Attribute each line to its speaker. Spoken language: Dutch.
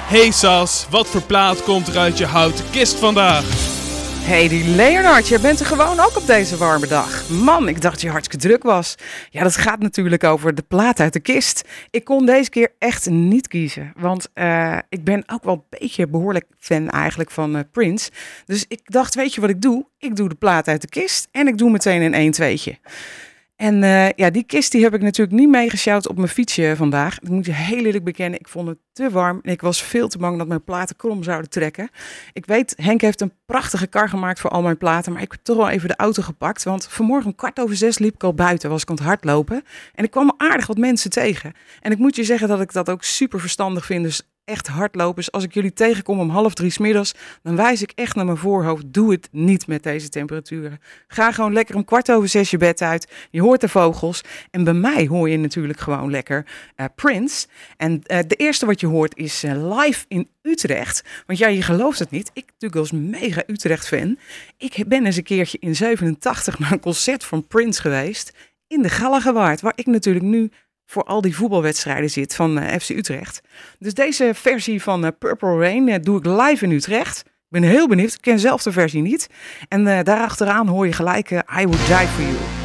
Speaker 1: Hey Sas, wat voor plaat komt er uit je houten kist vandaag?
Speaker 2: Hey, die Leonard, jij bent er gewoon ook op deze warme dag. Man, ik dacht je hartstikke druk was. Ja, dat gaat natuurlijk over de plaat uit de kist. Ik kon deze keer echt niet kiezen, want ik ben ook wel een beetje behoorlijk fan eigenlijk van Prince. Dus ik dacht, weet je wat ik doe? Ik doe de plaat uit de kist en ik doe meteen een 1-2'tje. En die kist die heb ik natuurlijk niet meegesjouwd op mijn fietsje vandaag. Dat moet je heel eerlijk bekennen. Ik vond het te warm en ik was veel te bang dat mijn platen krom zouden trekken. Ik weet, Henk heeft een prachtige kar gemaakt voor al mijn platen, maar ik heb toch wel even de auto gepakt. Want vanmorgen om 5:15 liep ik al buiten, was ik aan het hardlopen. En ik kwam aardig wat mensen tegen. En ik moet je zeggen dat ik dat ook super verstandig vind. Dus echt hardlopers, als ik jullie tegenkom om 2:30 's middags, dan wijs ik echt naar mijn voorhoofd. Doe het niet met deze temperaturen. Ga gewoon lekker om 5:15 je bed uit. Je hoort de vogels. En bij mij hoor je natuurlijk gewoon lekker Prince. En de eerste wat je hoort is live in Utrecht. Want ja, je gelooft het niet. Ik natuurlijk als mega Utrecht-fan. Ik ben eens een keertje in 87 naar een concert van Prince geweest. In de Galgenwaard, waar ik natuurlijk nu voor al die voetbalwedstrijden zit van FC Utrecht. Dus deze versie van Purple Rain doe ik live in Utrecht. Ik ben heel benieuwd. Ik ken zelf de versie niet. En daarachteraan hoor je gelijk I Would Die For You.